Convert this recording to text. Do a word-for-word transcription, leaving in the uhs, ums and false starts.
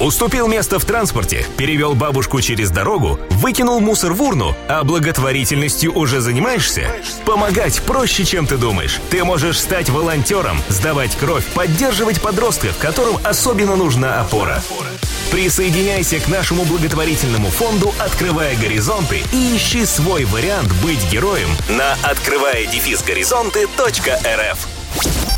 Уступил место в транспорте, перевел бабушку через дорогу, выкинул мусор в урну, а благотворительностью уже занимаешься? Помогать проще, чем ты думаешь. Ты можешь стать волонтером, сдавать кровь, поддерживать подростков, которым особенно нужна опора. Присоединяйся к нашему благотворительному фонду «Открывая горизонты» и ищи свой вариант быть героем на открывая дефис горизонты точка эр эф.